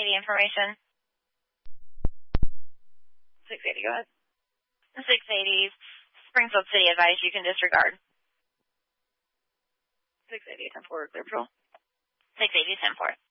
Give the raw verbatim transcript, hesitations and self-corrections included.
eighty information. six eighty, go ahead. six eighty, Springfield City advice, you can disregard. six eighty, ten four, clear patrol. six eighty, ten four.